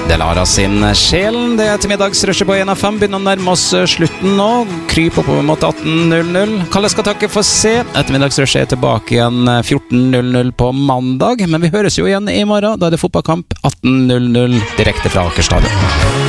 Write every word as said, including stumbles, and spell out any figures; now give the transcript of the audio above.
Delara sin Sjelen. Det er ettermiddagsrushet på en av fem. Begynner å nærme oss slutten nå. Kryp opp mot atten null null. Kalle skal takke for se. Ettermiddagsrushet er tilbake igjen fjorten null null på mandag. Men vi høres jo igjen i morgen. Da er det fotballkamp atten null null direkte fra Akerstadion.